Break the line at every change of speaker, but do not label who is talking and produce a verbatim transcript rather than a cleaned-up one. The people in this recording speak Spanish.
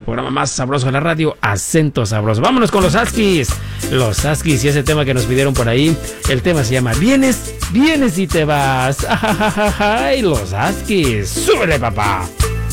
programa más sabroso de la radio, Acento Sabroso. Vámonos con los Huskies. Los Huskies y ese tema que nos pidieron por ahí. El tema se llama Vienes, vienes y te vas. Y los Huskies. ¡Súbele, papá!